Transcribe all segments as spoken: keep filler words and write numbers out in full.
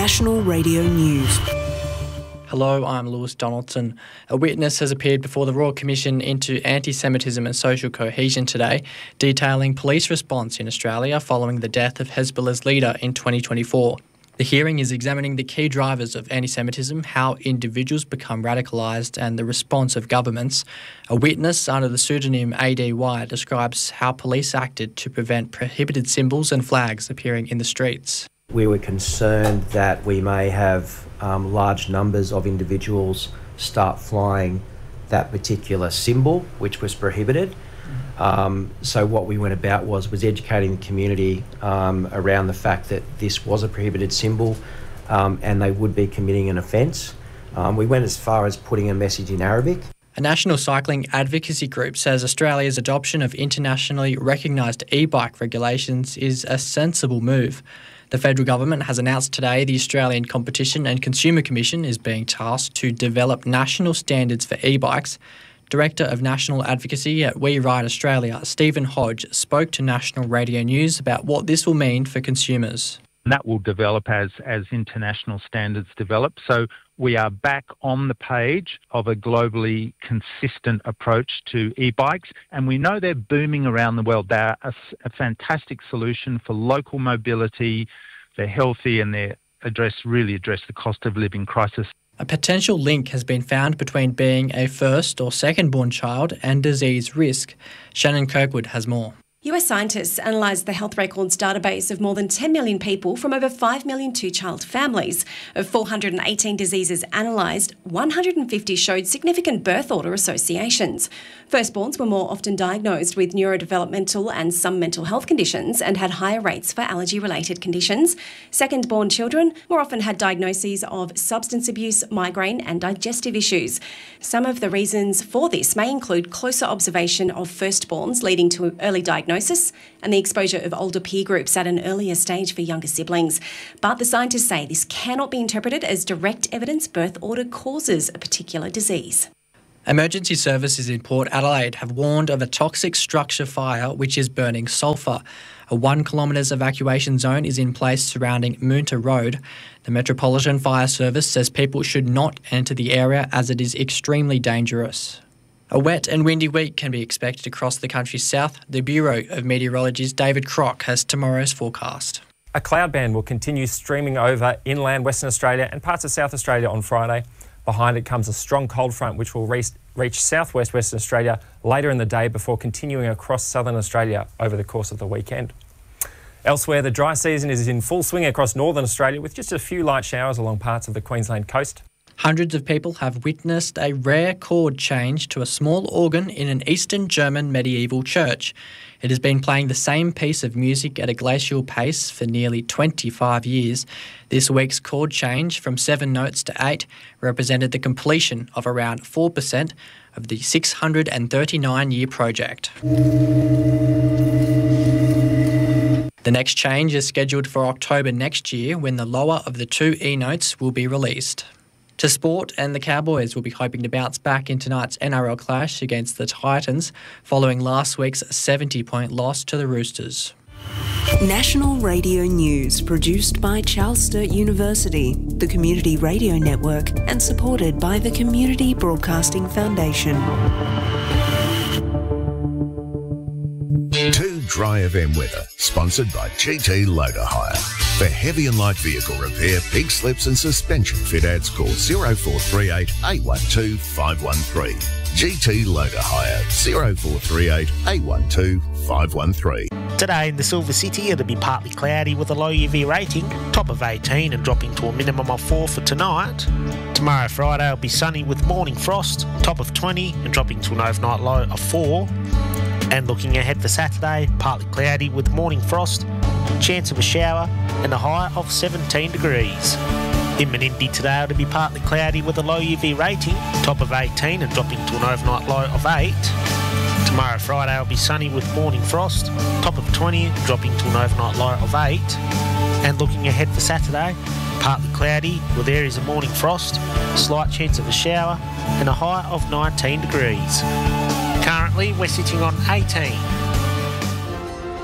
National Radio News. Hello, I'm Lewis Donaldson. A witness has appeared before the Royal Commission into Anti-Semitism and Social Cohesion today, detailing police response in Australia following the death of Hezbollah's leader in twenty twenty-four. The hearing is examining the key drivers of anti-Semitism, how individuals become radicalised and the response of governments. A witness under the pseudonym A D Y describes how police acted to prevent prohibited symbols and flags appearing in the streets. We were concerned that we may have um, large numbers of individuals start flying that particular symbol, which was prohibited. Um, so what we went about was was educating the community um, around the fact that this was a prohibited symbol um, and they would be committing an offence. Um, we went as far as putting a message in Arabic. A national cycling advocacy group says Australia's adoption of internationally recognised e-bike regulations is a sensible move. The federal government has announced today the Australian Competition and Consumer Commission is being tasked to develop national standards for e-bikes. Director of National Advocacy at We Ride Australia, Stephen Hodge, spoke to National Radio News about what this will mean for consumers. That will develop as, as international standards develop. So we are back on the page of a globally consistent approach to e-bikes, and we know they're booming around the world. They're a, a fantastic solution for local mobility. They're healthy and they address really address the cost of living crisis. A potential link has been found between being a first or second-born child and disease risk. Shannon Kirkwood has more. U S scientists analysed the health records database of more than ten million people from over five million two-child families. Of four hundred eighteen diseases analysed, one hundred fifty showed significant birth order associations. Firstborns were more often diagnosed with neurodevelopmental and some mental health conditions and had higher rates for allergy-related conditions. Second-born children more often had diagnoses of substance abuse, migraine and digestive issues. Some of the reasons for this may include closer observation of firstborns leading to early diagnosis and the exposure of older peer groups at an earlier stage for younger siblings. But the scientists say this cannot be interpreted as direct evidence birth order causes a particular disease. Emergency services in Port Adelaide have warned of a toxic structure fire which is burning sulphur. A one kilometres evacuation zone is in place surrounding Moonta Road. The Metropolitan Fire Service says people should not enter the area as it is extremely dangerous. A wet and windy week can be expected across the country's south. The Bureau of Meteorology's David Crock has tomorrow's forecast. A cloud band will continue streaming over inland Western Australia and parts of South Australia on Friday. Behind it comes a strong cold front which will reach, reach southwest Western Australia later in the day before continuing across southern Australia over the course of the weekend. Elsewhere, the dry season is in full swing across northern Australia with just a few light showers along parts of the Queensland coast. Hundreds of people have witnessed a rare chord change to a small organ in an Eastern German medieval church. It has been playing the same piece of music at a glacial pace for nearly twenty-five years. This week's chord change from seven notes to eight represented the completion of around four percent of the six hundred thirty-nine year project. The next change is scheduled for October next year when the lower of the two E notes will be released. To sport, and the Cowboys will be hoping to bounce back in tonight's N R L clash against the Titans following last week's seventy point loss to the Roosters. National Radio News, produced by Charles Sturt University, the Community Radio Network, and supported by the Community Broadcasting Foundation. Two Dry F M weather, sponsored by G T Loader Hire. For heavy and light vehicle repair, pig slips and suspension fit outs, call zero four three eight, eight one two, five one three. G T Loader Hire, zero four three eight, eight one two, five one three. Today in the Silver City, it'll be partly cloudy with a low U V rating, top of eighteen and dropping to a minimum of four for tonight. Tomorrow, Friday, will be sunny with morning frost, top of twenty and dropping to an overnight low of four. And looking ahead for Saturday, partly cloudy with morning frost, chance of a shower and a high of seventeen degrees. In Menindee today, it'll be partly cloudy with a low U V rating, top of eighteen and dropping to an overnight low of eight. Tomorrow, Friday, will be sunny with morning frost, top of twenty, dropping to an overnight low of eight. And looking ahead for Saturday, partly cloudy with areas of morning frost, slight chance of a shower and a high of nineteen degrees. Currently, we're sitting on eighteen.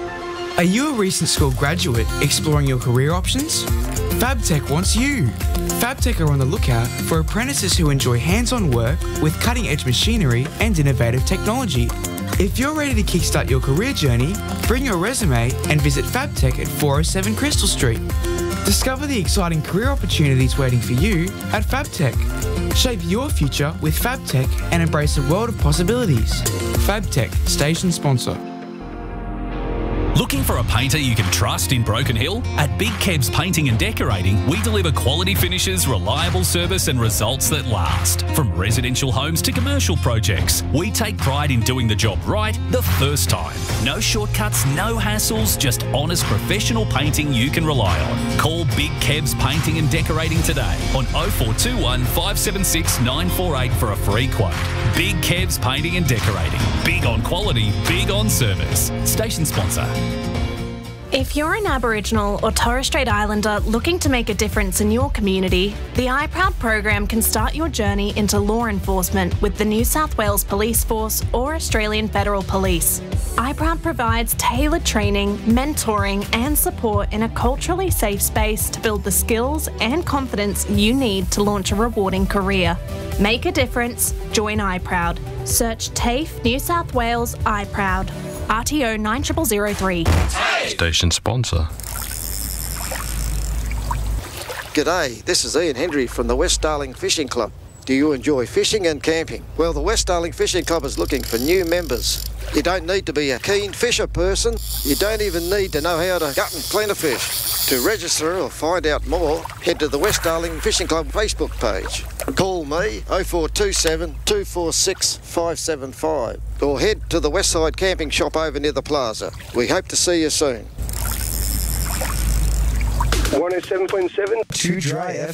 Are you a recent school graduate exploring your career options? FabTech wants you. FabTech are on the lookout for apprentices who enjoy hands-on work with cutting-edge machinery and innovative technology. If you're ready to kickstart your career journey, bring your resume and visit FabTech at four oh seven Crystal Street. Discover the exciting career opportunities waiting for you at FabTech. Shape your future with FabTech and embrace a world of possibilities. FabTech, station sponsor. Looking for a painter you can trust in Broken Hill? At Big Kebs Painting and Decorating, we deliver quality finishes, reliable service and results that last. From residential homes to commercial projects, we take pride in doing the job right the first time. No shortcuts, no hassles, just honest professional painting you can rely on. Call Big Kebs Painting and Decorating today on oh four two one, five seven six, nine four eight for a free quote. Big Kebs Painting and Decorating. Big on quality, big on service. Station sponsor. If you're an Aboriginal or Torres Strait Islander looking to make a difference in your community, the iProud program can start your journey into law enforcement with the New South Wales Police Force or Australian Federal Police. iProud provides tailored training, mentoring and support in a culturally safe space to build the skills and confidence you need to launch a rewarding career. Make a difference, join iProud. Search TAFE New South Wales iProud. R T O nine zero zero zero three. Station sponsor. G'day, this is Ian Hendry from the West Darling Fishing Club. Do you enjoy fishing and camping? Well, the West Darling Fishing Club is looking for new members. You don't need to be a keen fisher person. You don't even need to know how to gut and clean a fish. To register or find out more, head to the West Darling Fishing Club Facebook page. Call me oh four two seven, two four six, five seven five or head to the Westside Camping Shop over near the plaza. We hope to see you soon. one oh seven point seven Too Dry